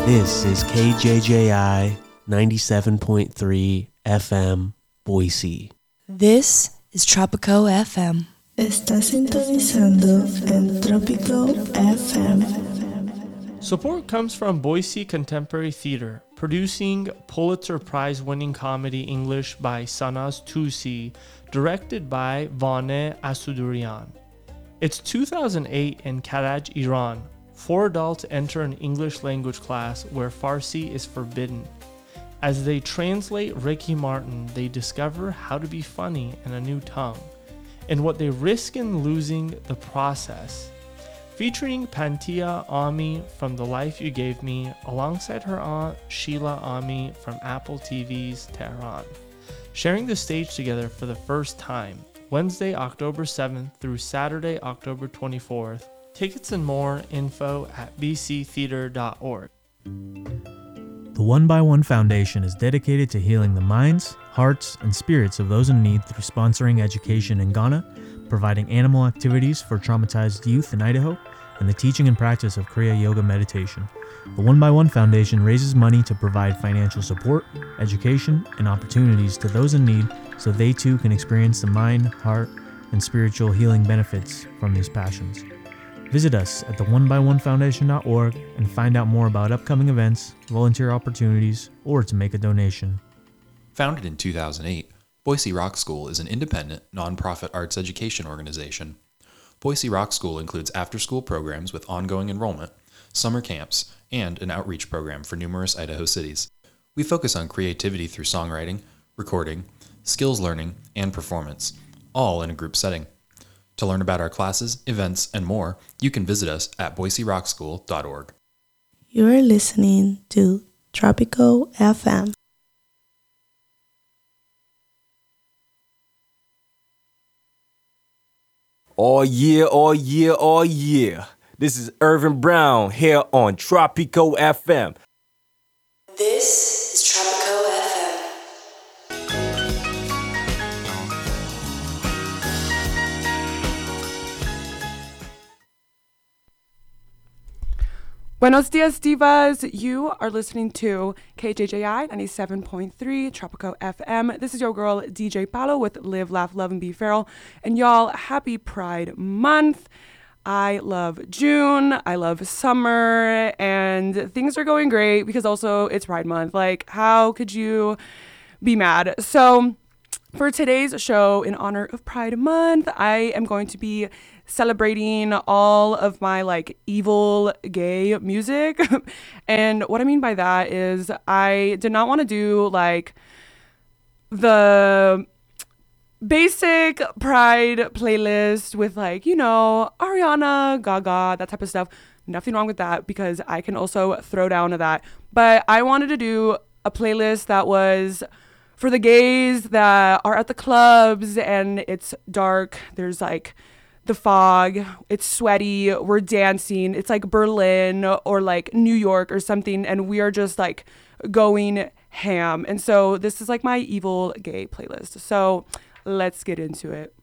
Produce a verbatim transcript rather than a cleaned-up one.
This is K J J I ninety-seven point three F M, Boise. This is Tropico F M. Está sintonizando en Tropico F M. Support comes from Boise Contemporary Theater, producing Pulitzer Prize-winning comedy English by Sanaz Tusi, directed by Vaneh Asudurian. It's two thousand eight in Karaj, Iran. Four adults enter an English language class where Farsi is forbidden. As they translate Ricky Martin, they discover how to be funny in a new tongue, and what they risk in losing the process. Featuring Pantia Ami from The Life You Gave Me, alongside her aunt Sheila Ami from Apple T V's Tehran. Sharing the stage together for the first time, Wednesday, October seventh through Saturday, October twenty-fourth. Tickets and more info at b c theater dot org. The One by One Foundation is dedicated to healing the minds, hearts, and spirits of those in need through sponsoring education in Ghana, providing animal activities for traumatized youth in Idaho, and the teaching and practice of Kriya Yoga meditation. The One by One Foundation raises money to provide financial support, education, and opportunities to those in need so they too can experience the mind, heart, and spiritual healing benefits from these passions. Visit us at the one by one foundation dot org and find out more about upcoming events, volunteer opportunities, or to make a donation. Founded in two thousand eight, Boise Rock School is an independent, nonprofit arts education organization. Boise Rock School includes after-school programs with ongoing enrollment, summer camps, and an outreach program for numerous Idaho cities. We focus on creativity through songwriting, recording, skills learning, and performance, all in a group setting. To learn about our classes, events, and more, you can visit us at boise rock school dot org. You are listening to Tropico F M. Oh yeah, oh yeah, oh yeah. This is Irvin Brown here on Tropico F M. This is Tropico F M. Buenos dias, divas. You are listening to K J J I ninety-seven point three Tropico F M. This is your girl, D J Paolo, with Live, Laugh, Love, and Be Feral. And y'all, happy Pride Month. I love June. I love summer. And things are going great because also it's Pride Month. Like, how could you be mad? So, for today's show, in honor of Pride Month, I am going to be celebrating all of my like evil gay music. And what I mean by that is I did not want to do like the basic Pride playlist with like, you know, Ariana, Gaga, that type of stuff. Nothing wrong with that because I can also throw down to that. But I wanted to do a playlist that was for the gays that are at the clubs and it's dark. There's like the fog, it's sweaty, we're dancing, it's like Berlin or like New York or something, and we are just like going ham. And so this is like my evil gay playlist. So let's get into it.